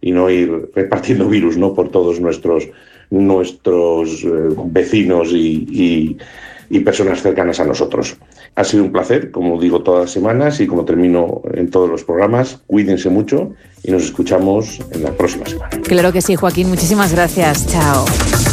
y no ir repartiendo virus, ¿no?, por todos nuestros vecinos y personas cercanas a nosotros. Ha sido un placer, como digo todas las semanas y como termino en todos los programas. Cuídense mucho y nos escuchamos en la próxima semana. Claro que sí, Joaquín. Muchísimas gracias. Chao.